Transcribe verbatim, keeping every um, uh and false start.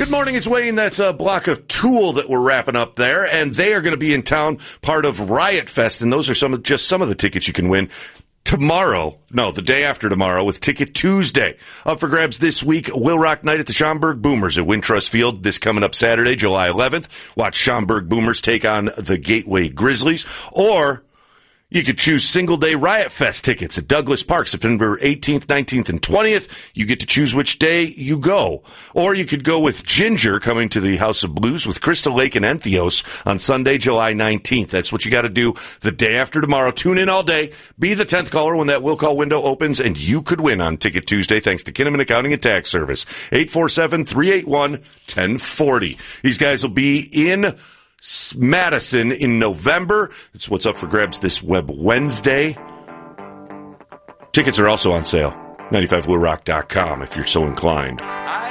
Good morning, it's Wayne. That's a block of Tool that we're wrapping up there, and they are going to be in town, part of Riot Fest, and those are some of, just some of the tickets you can win tomorrow. No, the day after tomorrow with Ticket Tuesday. Up for grabs this week, Will Rock Night at the Schaumburg Boomers at Wintrust Field. This coming up Saturday, July eleventh. Watch Schaumburg Boomers take on the Gateway Grizzlies, or you could choose single-day Riot Fest tickets at Douglas Park, September eighteenth, nineteenth, and twentieth. You get to choose which day you go. Or you could go with Ginger coming to the House of Blues with Crystal Lake and Entheos on Sunday, July nineteenth. That's what you got to do the day after tomorrow. Tune in all day. Be the tenth caller when that will call window opens, and you could win on Ticket Tuesday thanks to Kinnaman Accounting and Tax Service. eight four seven, three eight one, one zero four zero. These guys will be in Madison in November. It's what's up for grabs this Web Wednesday. Tickets are also on sale. ninety-five blue rock dot com if you're so inclined.